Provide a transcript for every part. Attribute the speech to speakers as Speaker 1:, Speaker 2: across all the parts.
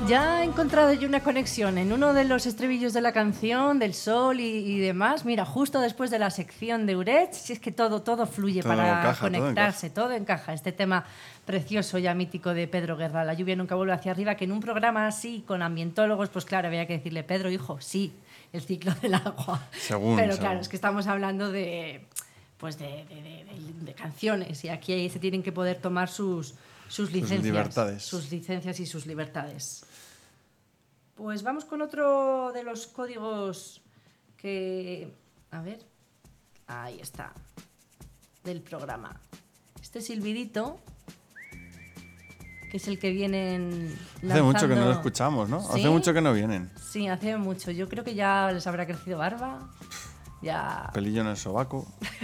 Speaker 1: Ya he encontrado yo una conexión en uno de los estribillos de la canción, del sol y demás. Mira, justo después de la sección de Urech, si es que todo fluye
Speaker 2: Todo
Speaker 1: para
Speaker 2: encaja,
Speaker 1: conectarse, todo encaja. Este tema precioso ya mítico de Pedro Guerra, La lluvia nunca vuelve hacia arriba, que en un programa así, con ambientólogos, pues claro, había que decirle, Pedro, hijo, sí, el ciclo del agua. Pero claro, es que estamos hablando de canciones y aquí se tienen que poder tomar sus licencias, sus licencias y sus libertades. Pues vamos con otro de los códigos que... A ver, ahí está, del programa. Este silbidito, que es el que vienen lanzando...
Speaker 2: Hace mucho que no lo escuchamos, ¿no?
Speaker 1: ¿Sí?
Speaker 2: Hace mucho que no vienen.
Speaker 1: Sí, hace mucho. Yo creo que ya les habrá crecido barba. Ya...
Speaker 2: Pelillo en el sobaco.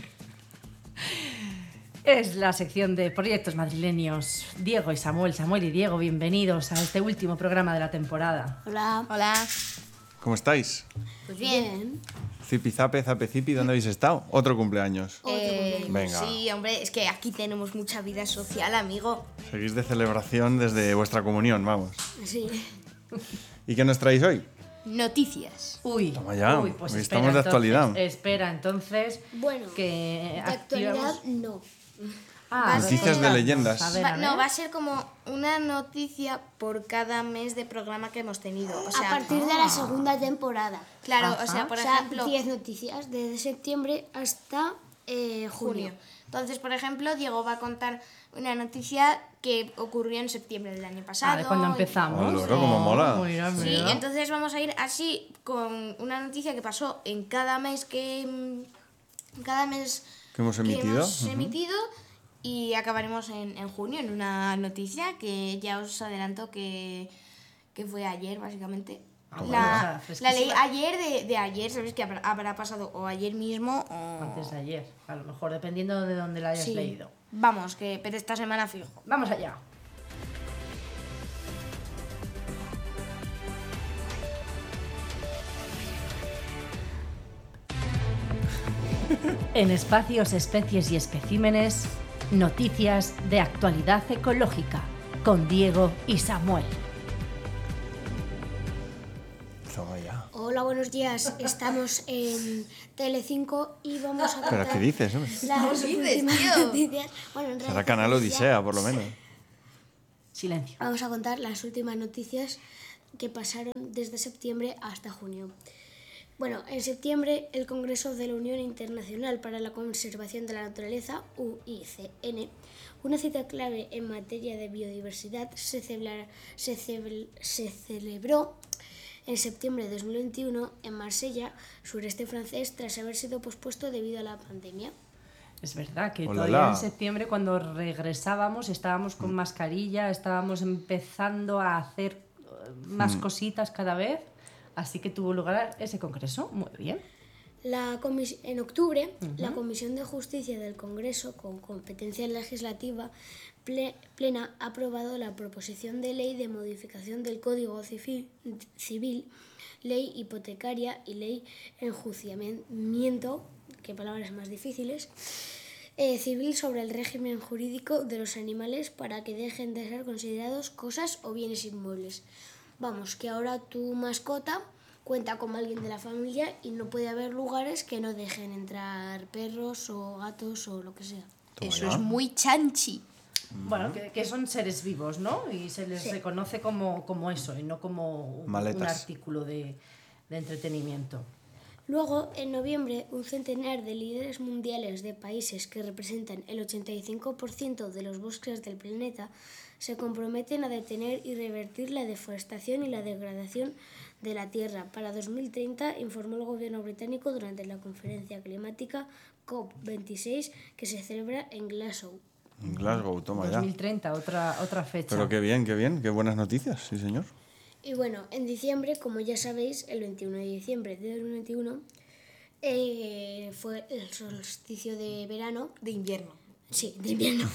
Speaker 1: Es la sección de proyectos madrileños. Diego y Samuel, Samuel y Diego, bienvenidos a este último programa de la temporada.
Speaker 3: Hola.
Speaker 4: Hola.
Speaker 2: ¿Cómo estáis?
Speaker 3: Pues bien.
Speaker 2: Zipizape, zapecipi, ¿dónde habéis estado? Otro cumpleaños. Venga.
Speaker 4: Sí, hombre, es que aquí tenemos mucha vida social, amigo.
Speaker 2: Seguís de celebración desde vuestra comunión, vamos.
Speaker 3: Sí.
Speaker 2: ¿Y qué nos traéis hoy?
Speaker 4: Noticias.
Speaker 1: Uy,
Speaker 2: Toma ya,
Speaker 1: uy, pues
Speaker 2: hoy
Speaker 1: espera,
Speaker 2: estamos de
Speaker 1: entonces,
Speaker 2: actualidad.
Speaker 1: Espera, entonces,
Speaker 3: Bueno,
Speaker 1: que
Speaker 3: de actualidad
Speaker 1: activamos...
Speaker 3: no.
Speaker 1: Ah,
Speaker 2: Noticias de leyendas.
Speaker 1: A ver.
Speaker 4: No, va a ser como una noticia por cada mes de programa que hemos tenido. O sea,
Speaker 3: A partir de la segunda temporada.
Speaker 4: claro,
Speaker 1: Ajá.
Speaker 4: o sea, por
Speaker 3: O sea,
Speaker 4: ejemplo,
Speaker 3: 10 noticias desde septiembre hasta junio.
Speaker 4: junio. Entonces, por ejemplo, Diego va a contar una noticia que ocurrió en septiembre del año pasado.
Speaker 1: de cuando empezamos.
Speaker 2: Loro, cómo mola.
Speaker 1: Mira,
Speaker 4: Sí,
Speaker 1: mira.
Speaker 4: entonces vamos a ir así con una noticia que pasó en cada mes que
Speaker 2: hemos emitido.
Speaker 4: Y acabaremos en junio en una noticia que ya os adelanto que fue ayer, básicamente. La leí ayer de ayer, ¿sabéis que habrá pasado o ayer mismo o...
Speaker 1: Antes de ayer, a lo mejor, dependiendo de dónde la hayas
Speaker 4: Sí.
Speaker 1: leído.
Speaker 4: Vamos, pero esta semana fijo.
Speaker 1: Vamos allá. En espacios, especies y especímenes, noticias de actualidad ecológica con Diego y Samuel.
Speaker 2: Toma ya.
Speaker 3: Hola, buenos días. Estamos en Telecinco y vamos a
Speaker 2: ¿Pero
Speaker 3: contar
Speaker 2: qué dices, hombre?
Speaker 3: las últimas
Speaker 4: tío?
Speaker 3: noticias. Bueno, en
Speaker 2: Será
Speaker 3: realidad
Speaker 2: Canal
Speaker 3: ya
Speaker 2: Odisea, por lo menos.
Speaker 1: Silencio.
Speaker 3: vamos a contar las últimas noticias que pasaron desde septiembre hasta junio. Bueno, en septiembre el Congreso de la Unión Internacional para la Conservación de la Naturaleza, UICN, una cita clave en materia de biodiversidad, se celebró en septiembre de 2021 en Marsella, sureste francés, tras haber sido pospuesto debido a la pandemia.
Speaker 1: Es verdad que
Speaker 2: Olala.
Speaker 1: todavía en septiembre, cuando regresábamos, estábamos con mascarilla, estábamos empezando a hacer más cositas cada vez, así que tuvo lugar ese congreso. Muy bien.
Speaker 3: En octubre, la Comisión de Justicia del Congreso, con competencia legislativa plena, ha aprobado la proposición de ley de modificación del Código Civil, ley hipotecaria y ley enjuiciamiento, qué palabras más difíciles, civil sobre el régimen jurídico de los animales para que dejen de ser considerados cosas o bienes inmuebles. Vamos, que ahora tu mascota cuenta como alguien de la familia y no puede haber lugares que no dejen entrar perros o gatos o lo que sea.
Speaker 2: Toma
Speaker 4: Eso
Speaker 2: ya.
Speaker 4: es muy chanchi.
Speaker 1: Bueno, que son seres vivos, ¿no? Y se les reconoce como eso, y no como un
Speaker 2: Maletas.
Speaker 1: artículo de entretenimiento.
Speaker 3: Luego, en noviembre, un centenar de líderes mundiales de países que representan el 85% de los bosques del planeta se comprometen a detener y revertir la deforestación y la degradación de la tierra. Para 2030, informó el gobierno británico durante la conferencia climática COP26 que se celebra en Glasgow.
Speaker 2: En Glasgow, toma ya.
Speaker 1: 2030, otra fecha.
Speaker 2: Pero qué bien, qué buenas noticias, sí señor.
Speaker 3: Y bueno, en diciembre, como ya sabéis, el 21 de diciembre de 2021 fue el solsticio de verano.
Speaker 4: De invierno.
Speaker 3: Sí, de invierno.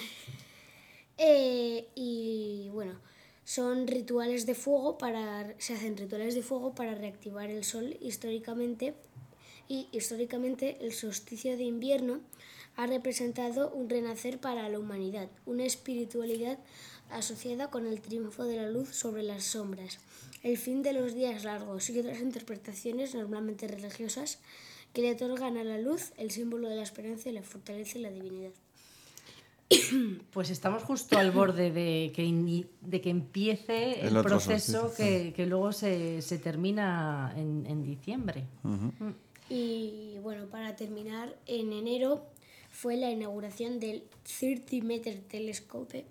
Speaker 3: Y bueno, son rituales de fuego se hacen rituales de fuego para reactivar el sol históricamente. Y históricamente el solsticio de invierno ha representado un renacer para la humanidad, una espiritualidad asociada con el triunfo de la luz sobre las sombras, el fin de los días largos y otras interpretaciones normalmente religiosas que le otorgan a la luz el símbolo de la esperanza y la fortaleza y la divinidad.
Speaker 1: Pues estamos justo al borde de que empiece el proceso que luego se termina en diciembre.
Speaker 2: Uh-huh.
Speaker 3: Y bueno, para terminar, en enero fue la inauguración del 30 Meter Telescope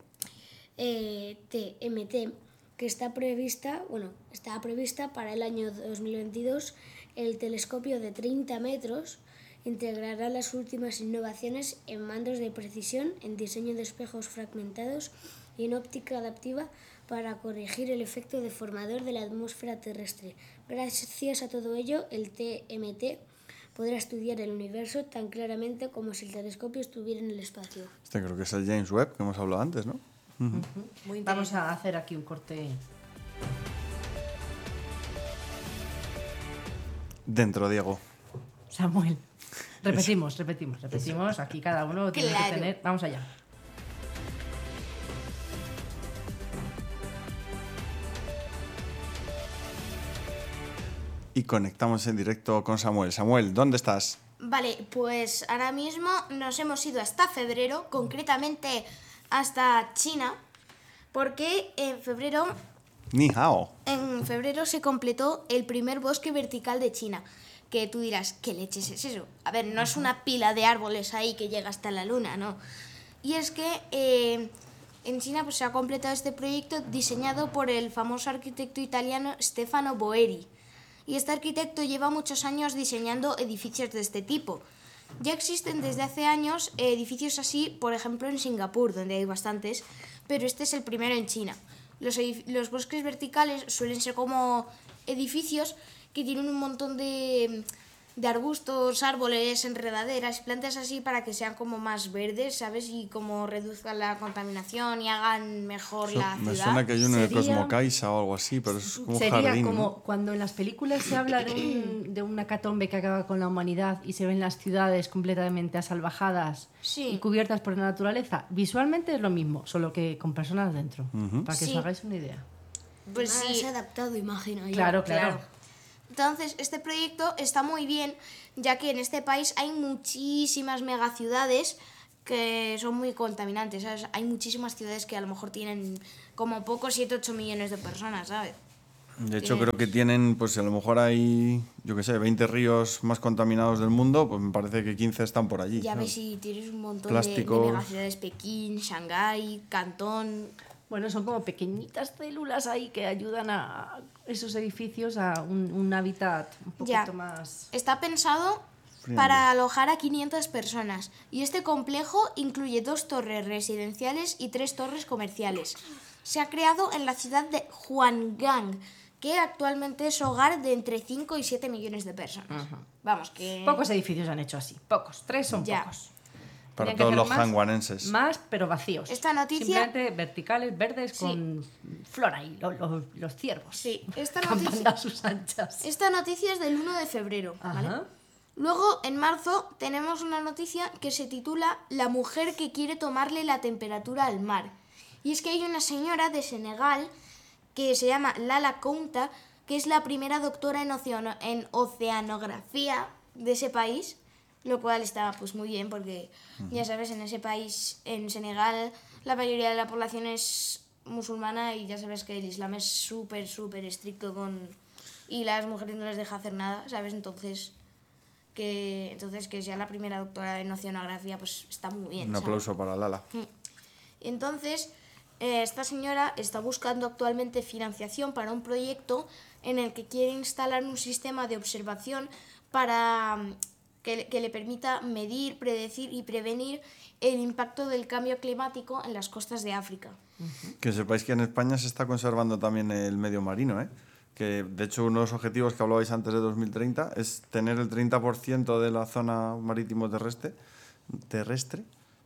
Speaker 3: TMT, que estaba prevista para el año 2022. El telescopio de 30 metros integrará las últimas innovaciones en mandos de precisión, en diseño de espejos fragmentados y en óptica adaptiva para corregir el efecto deformador de la atmósfera terrestre. Gracias a todo ello, el TMT podrá estudiar el universo tan claramente como si el telescopio estuviera en el espacio.
Speaker 2: Este creo que es el James Webb que hemos hablado antes, ¿no?
Speaker 1: Uh-huh. Vamos a hacer aquí un corte.
Speaker 2: Dentro, Diego.
Speaker 1: Samuel. Repetimos. Aquí cada uno tiene que tener... Vamos allá.
Speaker 2: Y conectamos en directo con Samuel. Samuel, ¿dónde estás?
Speaker 4: Vale, pues ahora mismo nos hemos ido hasta febrero, concretamente hasta China, porque en febrero...
Speaker 2: Ni hao.
Speaker 4: En febrero se completó el primer bosque vertical de China. Que tú dirás, ¿qué leches es eso? A ver, no es una pila de árboles ahí que llega hasta la luna, ¿no? Y es que en China pues, se ha completado este proyecto diseñado por el famoso arquitecto italiano Stefano Boeri. Y este arquitecto lleva muchos años diseñando edificios de este tipo. Ya existen desde hace años edificios así, por ejemplo en Singapur, donde hay bastantes, pero este es el primero en China. Los bosques verticales suelen ser como edificios que tienen un montón de arbustos, árboles, enredaderas, plantas así para que sean como más verdes, ¿sabes? Y como reduzcan la contaminación y hagan mejor la ciudad.
Speaker 2: Me suena que hay uno de Cosmocaisa o algo así, pero es como un jardín.
Speaker 1: Sería como
Speaker 2: ¿no?
Speaker 1: cuando en las películas se habla de una hecatombe que acaba con la humanidad y se ven las ciudades completamente asalvajadas y cubiertas por la naturaleza. Visualmente es lo mismo, solo que con personas dentro, para que os hagáis una idea.
Speaker 3: Pues sí. Se ha adaptado, imagino yo.
Speaker 1: Claro.
Speaker 4: Entonces, este proyecto está muy bien, ya que en este país hay muchísimas megaciudades que son muy contaminantes, ¿sabes? Hay muchísimas ciudades que a lo mejor tienen como poco 7-8 millones de personas, ¿sabes?
Speaker 2: De hecho, creo que tienen, pues a lo mejor hay, 20 ríos más contaminados del mundo, pues me parece que 15 están por allí.
Speaker 4: Ya ves si tienes un montón de megaciudades, Pekín, Shanghái, Cantón...
Speaker 1: Bueno, son como pequeñitas células ahí que ayudan a esos edificios a un hábitat un poquito más...
Speaker 4: Está pensado para alojar a 500 personas y este complejo incluye 2 torres residenciales y 3 torres comerciales. Se ha creado en la ciudad de Huanggang, que actualmente es hogar de entre 5 y 7 millones de personas. Vamos, que...
Speaker 1: Pocos edificios han hecho así, pocos, 3 son pocos.
Speaker 2: Para todos los hanguanenses.
Speaker 1: Más, pero vacíos.
Speaker 4: Esta noticia...
Speaker 1: Simplemente verticales, verdes, con flora y los ciervos.
Speaker 4: Sí, esta
Speaker 1: noticia... sus anchas.
Speaker 4: Esta noticia es del 1 de febrero, ¿vale? Luego, en marzo, tenemos una noticia que se titula La mujer que quiere tomarle la temperatura al mar. Y es que hay una señora de Senegal que se llama Lala Kounta, que es la primera doctora en oceanografía de ese país, lo cual está pues muy bien porque ya sabes, en ese país, en Senegal, la mayoría de la población es musulmana y ya sabes que el Islam es súper estricto y las mujeres no les deja hacer nada, ¿sabes? Entonces que sea la primera doctora en oceanografía pues está muy bien.
Speaker 2: Un aplauso para Lala.
Speaker 4: Entonces esta señora está buscando actualmente financiación para un proyecto en el que quiere instalar un sistema de observación para que le permita medir, predecir y prevenir el impacto del cambio climático en las costas de África.
Speaker 2: Que sepáis que en España se está conservando también el medio marino, ¿eh? Que de hecho uno de los objetivos que hablabais antes de 2030 es tener el 30% de la zona marítimo terrestre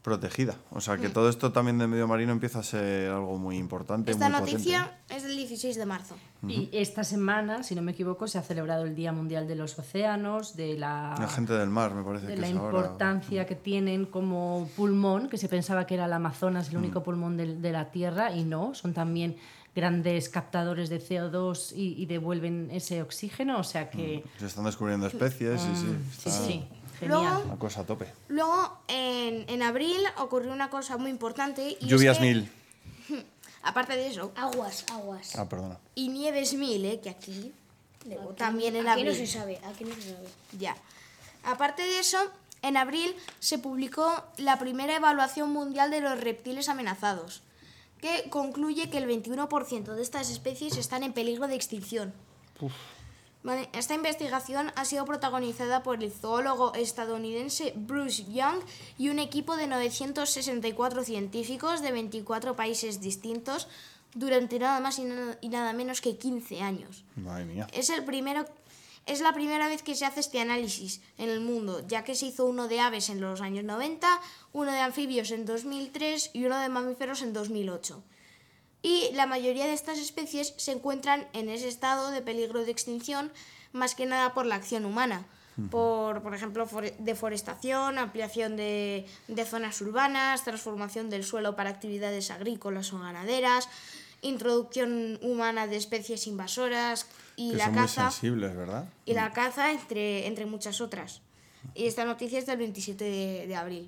Speaker 2: protegida. O sea, que todo esto también del medio marino empieza a ser algo muy importante.
Speaker 4: Esta
Speaker 2: muy
Speaker 4: noticia
Speaker 2: potente.
Speaker 4: es del 16 de marzo.
Speaker 1: Y esta semana, si no me equivoco, se ha celebrado el Día Mundial de los Océanos, de
Speaker 2: La gente del mar, me parece
Speaker 1: de
Speaker 2: que
Speaker 1: la
Speaker 2: es
Speaker 1: importancia
Speaker 2: ahora.
Speaker 1: que tienen como pulmón, que se pensaba que era el Amazonas el único pulmón de la Tierra, y no, son también grandes captadores de CO2 y devuelven ese oxígeno, o sea que...
Speaker 2: Se están descubriendo especies y sí,
Speaker 1: Sí,
Speaker 2: está
Speaker 1: sí, genial.
Speaker 2: una cosa a tope.
Speaker 4: Luego, en abril ocurrió una cosa muy importante. Y
Speaker 2: Lluvias
Speaker 4: es que,
Speaker 2: 1000.
Speaker 4: aparte de eso,
Speaker 3: Aguas.
Speaker 2: Ah, perdona.
Speaker 4: y nieves 1000, que aquí,
Speaker 3: Aquí-
Speaker 4: también en
Speaker 3: aquí
Speaker 4: abril.
Speaker 3: no se sabe, aquí no se sabe.
Speaker 4: Ya. Aparte de eso, en abril se publicó la primera evaluación mundial de los reptiles amenazados, que concluye que el 21% de estas especies están en peligro de extinción. Vale, esta investigación ha sido protagonizada por el zoólogo estadounidense Bruce Young y un equipo de 964 científicos de 24 países distintos durante nada más y nada menos que 15 años.
Speaker 2: Madre mía.
Speaker 4: Es la primera vez que se hace este análisis en el mundo, ya que se hizo uno de aves en los años 90, uno de anfibios en 2003 y uno de mamíferos en 2008. Y la mayoría de estas especies se encuentran en ese estado de peligro de extinción, más que nada por la acción humana. Por ejemplo, deforestación, ampliación de zonas urbanas, transformación del suelo para actividades agrícolas o ganaderas, introducción humana de especies invasoras y
Speaker 2: Que
Speaker 4: la
Speaker 2: son
Speaker 4: caza.
Speaker 2: muy sensibles, ¿verdad?
Speaker 4: Y la caza, entre muchas otras. Y esta noticia es del 27 de abril.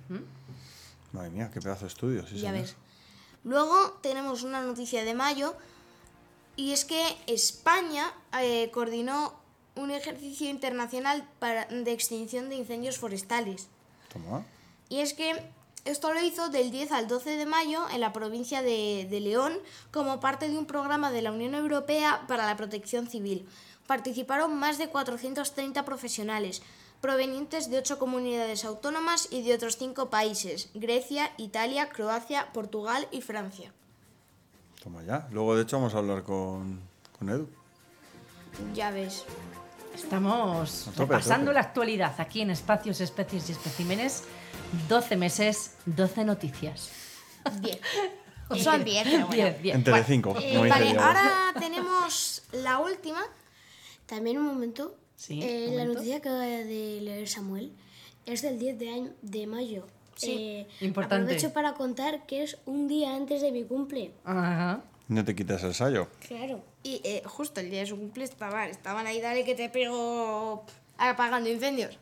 Speaker 2: Madre mía, qué pedazo de estudio. Sí,
Speaker 4: Ya
Speaker 2: señor.
Speaker 4: ves. Luego tenemos una noticia de mayo, y es que España coordinó un ejercicio internacional de extinción de incendios forestales.
Speaker 2: Toma.
Speaker 4: Y es que esto lo hizo del 10 al 12 de mayo en la provincia de León como parte de un programa de la Unión Europea para la protección civil. Participaron más de 430 profesionales provenientes de 8 comunidades autónomas y de otros 5 países: Grecia, Italia, Croacia, Portugal y Francia.
Speaker 2: Toma ya. Luego, de hecho, vamos a hablar con Edu.
Speaker 4: Ya ves.
Speaker 1: Estamos
Speaker 2: A tope,
Speaker 1: repasando
Speaker 2: a tope.
Speaker 1: la actualidad aquí en Espacios, Especies y Especímenes. 12 meses, 12 noticias.
Speaker 4: 10. Son 10, pero bueno.
Speaker 1: 10, 10.
Speaker 2: En Telecinco. como dice
Speaker 4: Vale,
Speaker 2: Diego.
Speaker 4: ahora tenemos la última.
Speaker 3: También un momento,
Speaker 1: Sí,
Speaker 3: la
Speaker 1: momento.
Speaker 3: noticia que acaba de leer Samuel es del 10 de mayo.
Speaker 4: Sí,
Speaker 1: importante.
Speaker 3: Aprovecho para contar que es un día antes de mi cumple.
Speaker 1: Ajá.
Speaker 2: No te quitas el sayo.
Speaker 3: Claro.
Speaker 4: Y justo el día de su cumple estaban ahí, dale que te pego apagando incendios.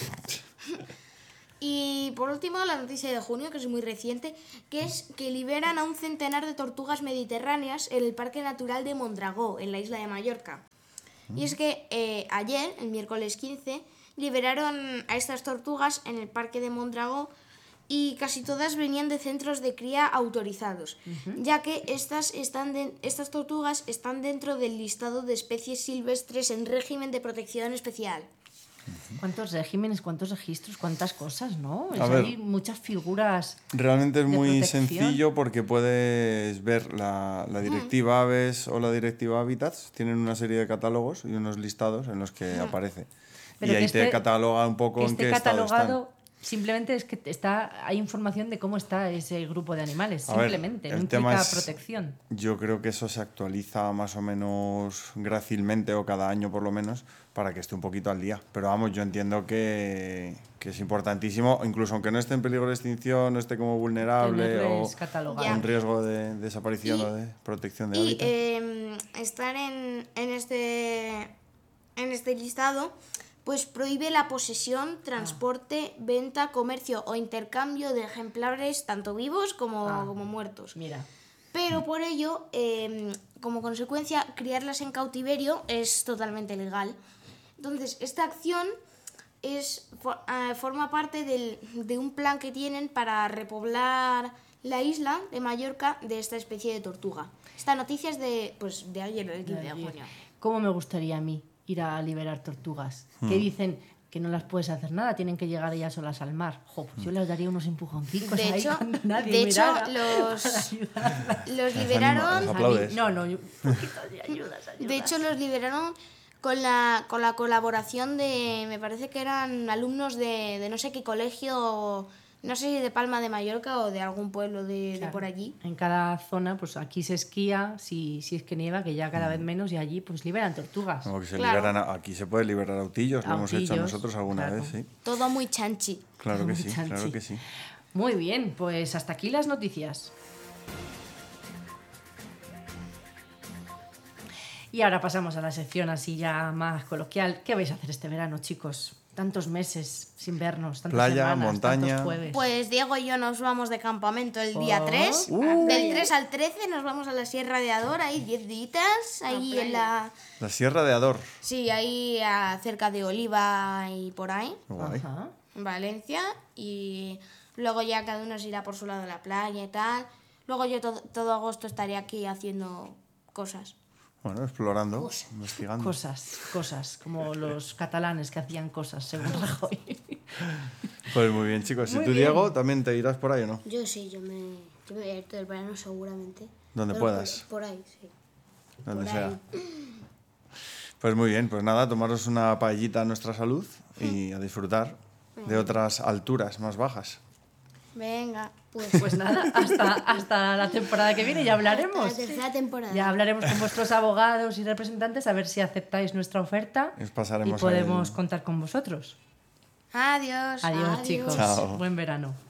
Speaker 4: Y por último, la noticia de junio, que es muy reciente, que es que liberan a un centenar de tortugas mediterráneas en el Parque Natural de Mondragó, en la isla de Mallorca. Y es que ayer, el miércoles 15, liberaron a estas tortugas en el Parque de Mondragó, y casi todas venían de centros de cría autorizados, ya que estas tortugas están dentro del listado de especies silvestres en régimen de protección especial.
Speaker 1: ¿Cuántos regímenes, cuántos registros, cuántas cosas, no?
Speaker 2: A ver.
Speaker 1: Hay muchas figuras.
Speaker 2: Realmente es
Speaker 1: de
Speaker 2: muy
Speaker 1: protección.
Speaker 2: sencillo porque puedes ver la directiva Aves o la directiva Hábitats. Tienen una serie de catálogos y unos listados en los que aparece.
Speaker 1: Pero
Speaker 2: y ahí
Speaker 1: que
Speaker 2: te
Speaker 1: esté-
Speaker 2: cataloga un poco
Speaker 1: Que
Speaker 2: en
Speaker 1: esté
Speaker 2: qué estado están.
Speaker 1: catalogado, simplemente es que hay información de cómo está ese grupo de animales.
Speaker 2: A ver,
Speaker 1: Simplemente, no
Speaker 2: el tema
Speaker 1: implica
Speaker 2: es-
Speaker 1: protección.
Speaker 2: Yo creo que eso se actualiza más o menos grácilmente o cada año por lo menos para que esté un poquito al día. Pero vamos, yo entiendo que es importantísimo, incluso aunque no esté en peligro de extinción, no esté como vulnerable o
Speaker 1: Tenerles catalogados.
Speaker 4: Ya.
Speaker 2: en riesgo de desaparición
Speaker 4: Y-
Speaker 2: o de protección de
Speaker 4: Y
Speaker 2: hábitat.
Speaker 4: estar en este listado pues prohíbe la posesión, transporte, venta, comercio o intercambio de ejemplares tanto vivos como muertos.
Speaker 1: Mira,
Speaker 4: Pero por ello, como consecuencia, criarlas en cautiverio es totalmente legal. Entonces, esta acción forma parte de un plan que tienen para repoblar la isla de Mallorca de esta especie de tortuga. Esta noticia es de ayer, el 15 de junio.
Speaker 1: ¿cómo me gustaría a mí ir a liberar tortugas? Que dicen que no las puedes hacer nada, tienen que llegar ellas solas al mar. Jo, pues yo les daría unos empujoncicos
Speaker 4: De
Speaker 1: ahí
Speaker 4: hecho,
Speaker 1: cuando nadie mirara
Speaker 4: los
Speaker 2: Los
Speaker 4: liberaron.
Speaker 2: aplaudes.
Speaker 1: No, un poquito de ayudas.
Speaker 4: De hecho, los liberaron con la colaboración de, me parece que eran alumnos de no sé qué colegio No sé si de Palma de Mallorca o de algún pueblo de por allí.
Speaker 1: En cada zona, pues aquí se esquía, si es que nieva, que ya cada vez menos, y allí pues liberan tortugas.
Speaker 2: Como que se liberan aquí se puede liberar autillos, lo hemos hecho nosotros alguna vez, sí.
Speaker 4: Todo muy chanchi.
Speaker 2: Claro que sí, claro que sí.
Speaker 1: Muy bien, pues hasta aquí las noticias. Y ahora pasamos a la sección así ya más coloquial. ¿Qué vais a hacer este verano, chicos? Tantos meses sin vernos, tantas
Speaker 2: playa,
Speaker 1: semanas,
Speaker 2: montaña.
Speaker 1: tantos jueves.
Speaker 4: Pues Diego y yo nos vamos de campamento el día 3. Del 3 al 13 nos vamos a la Sierra de Ador, ahí 10 días, ahí en la...
Speaker 2: La Sierra de Ador.
Speaker 4: Sí, ahí cerca de Oliva y por ahí.
Speaker 2: Guay.
Speaker 4: En Valencia. Y luego ya cada uno se irá por su lado a la playa y tal. Luego yo todo agosto estaré aquí haciendo cosas.
Speaker 2: Bueno, explorando, investigando.
Speaker 1: Cosas, como los catalanes que hacían cosas, según Rajoy.
Speaker 2: Pues muy bien, chicos.
Speaker 1: Muy
Speaker 2: ¿Y tú,
Speaker 1: bien.
Speaker 2: Diego, también te irás por ahí o no?
Speaker 3: Yo sí, yo me voy a ir todo el verano seguramente.
Speaker 2: Donde puedas.
Speaker 3: Por ahí, sí.
Speaker 2: Donde
Speaker 3: por
Speaker 2: sea.
Speaker 3: ahí.
Speaker 2: Pues muy bien, pues nada, tomaros una paellita a nuestra salud y a disfrutar de otras alturas más bajas.
Speaker 4: Venga.
Speaker 1: Pues nada, hasta la temporada que viene ya hablaremos.
Speaker 3: La tercera temporada.
Speaker 1: Ya hablaremos con vuestros abogados y representantes a ver si aceptáis nuestra oferta
Speaker 2: Os pasaremos
Speaker 1: y podemos contar con vosotros.
Speaker 4: Adiós.
Speaker 1: Adiós, chicos.
Speaker 2: Chao.
Speaker 1: Buen verano.